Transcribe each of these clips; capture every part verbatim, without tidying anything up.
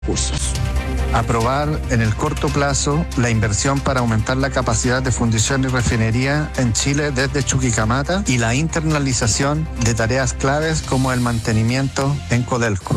cursos. Aprobar en el corto plazo la inversión para aumentar la capacidad de fundición y refinería en Chile desde Chuquicamata y la internalización de tareas claves como el mantenimiento en Codelco.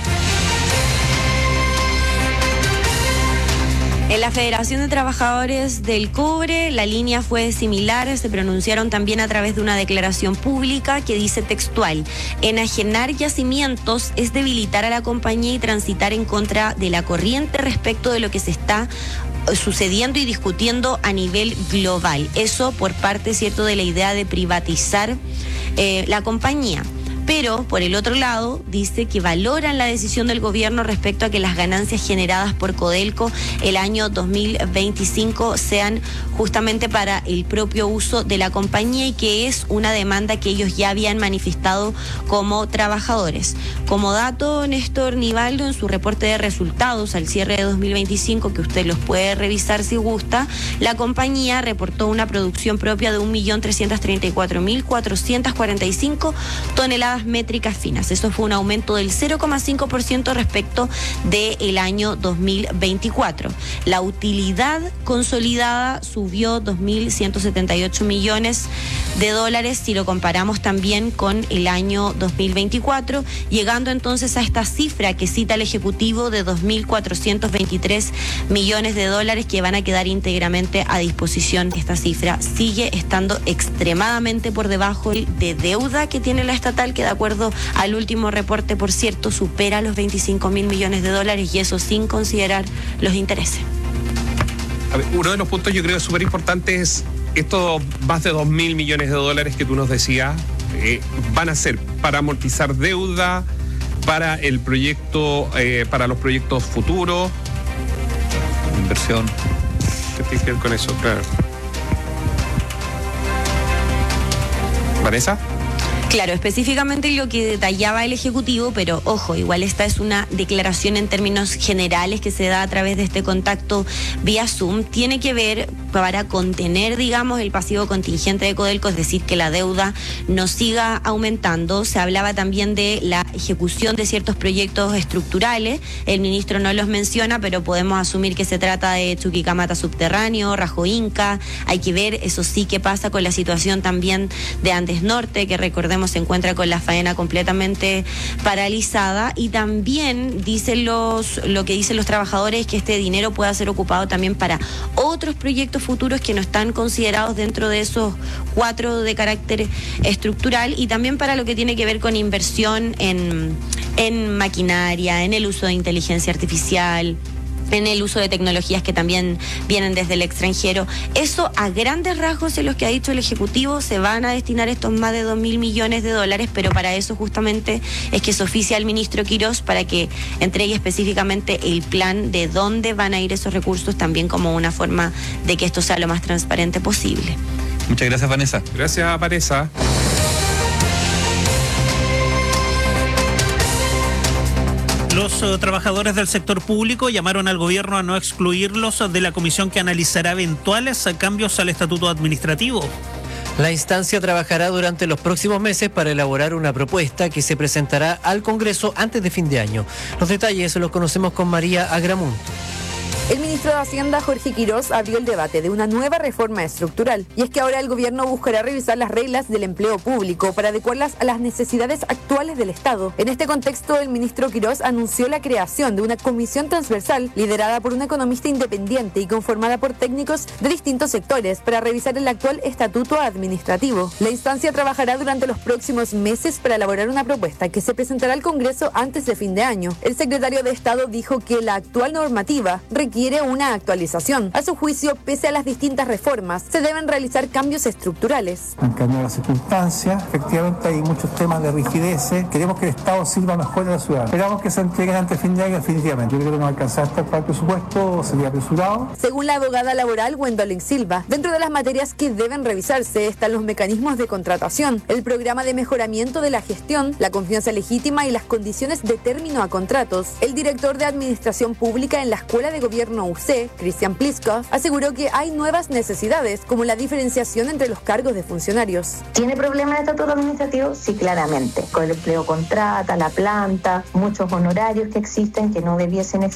En la Federación de Trabajadores del Cobre, la línea fue similar. Se pronunciaron también a través de una declaración pública que dice textual: enajenar yacimientos es debilitar a la compañía y transitar en contra de la corriente respecto de lo que se está sucediendo y discutiendo a nivel global. Eso por parte, cierto, de la idea de privatizar eh, la compañía. Pero, por el otro lado, dice que valoran la decisión del gobierno respecto a que las ganancias generadas por Codelco el año dos mil veinticinco sean justamente para el propio uso de la compañía y que es una demanda que ellos ya habían manifestado como trabajadores. Como dato, Néstor Nivaldo, en su reporte de resultados al cierre de dos mil veinticinco, que usted los puede revisar si gusta, la compañía reportó una producción propia de un millón trescientos treinta y cuatro mil cuatrocientos cuarenta y cinco toneladas métricas finas. Eso fue un aumento del cero coma cinco por ciento respecto del año dos mil veinticuatro. La utilidad consolidada subió dos mil ciento setenta y ocho millones de dólares si lo comparamos también con el año dos mil veinticuatro, llegando entonces a esta cifra que cita el Ejecutivo de dos mil cuatrocientos veintitrés millones de dólares que van a quedar íntegramente a disposición. Esta cifra sigue estando extremadamente por debajo de deuda que tiene la estatal, que de acuerdo al último reporte, por cierto, supera los veinticinco mil millones de dólares, y eso sin considerar los intereses. A ver, uno de los puntos yo creo que es súper importante es estos más de dos mil millones de dólares que tú nos decías, eh, van a ser para amortizar deuda, para el proyecto, eh, para los proyectos futuros. Inversión. ¿Qué tiene que ver con eso? Claro. ¿Vanessa? Claro, específicamente lo que detallaba el Ejecutivo, pero ojo, igual esta es una declaración en términos generales que se da a través de este contacto vía Zoom, tiene que ver para contener, digamos, el pasivo contingente de Codelco, es decir, que la deuda no siga aumentando. Se hablaba también de la ejecución de ciertos proyectos estructurales, el ministro no los menciona, pero podemos asumir que se trata de Chuquicamata subterráneo, Rajo Inca, hay que ver, eso sí, qué pasa con la situación también de Andes Norte, que recordemos se encuentra con la faena completamente paralizada, y también dicen los, lo que dicen los trabajadores es que este dinero pueda ser ocupado también para otros proyectos futuros que no están considerados dentro de esos cuatro de carácter estructural, y también para lo que tiene que ver con inversión en, en maquinaria, en el uso de inteligencia artificial, en el uso de tecnologías que también vienen desde el extranjero. Eso, a grandes rasgos, en los que ha dicho el Ejecutivo, se van a destinar estos más de dos mil millones de dólares, pero para eso justamente es que se oficia al ministro Quirós para que entregue específicamente el plan de dónde van a ir esos recursos, también como una forma de que esto sea lo más transparente posible. Muchas gracias, Vanessa. Gracias, Vanessa. Los uh, trabajadores del sector público llamaron al gobierno a no excluirlos de la comisión que analizará eventuales cambios al estatuto administrativo. La instancia trabajará durante los próximos meses para elaborar una propuesta que se presentará al Congreso antes de fin de año. Los detalles los conocemos con María Agramunt. El ministro de Hacienda, Jorge Quirós, abrió el debate de una nueva reforma estructural. Y es que ahora el gobierno buscará revisar las reglas del empleo público para adecuarlas a las necesidades actuales del Estado. En este contexto, el ministro Quirós anunció la creación de una comisión transversal liderada por un economista independiente y conformada por técnicos de distintos sectores para revisar el actual estatuto administrativo. La instancia trabajará durante los próximos meses para elaborar una propuesta que se presentará al Congreso antes de fin de año. El secretario de Estado dijo que la actual normativa requiere Quiere una actualización. A su juicio, pese a las distintas reformas, se deben realizar cambios estructurales. Han cambiado las circunstancias, efectivamente hay muchos temas de rigideces. Queremos que el Estado sirva mejor a la ciudad. Esperamos que se entreguen antes de fin de año, definitivamente. Yo creo que no alcanzará hasta para el presupuesto, sería apresurado. Según la abogada laboral Gwendolyn Silva, dentro de las materias que deben revisarse están los mecanismos de contratación, el programa de mejoramiento de la gestión, la confianza legítima y las condiciones de término a contratos. El director de Administración Pública en la Escuela de Gobierno gobierno U C, Christian Pliskov, aseguró que hay nuevas necesidades, como la diferenciación entre los cargos de funcionarios. ¿Tiene problemas de estatuto administrativo? Sí, claramente. Con el empleo contrata, la planta, muchos honorarios que existen que no debiesen existir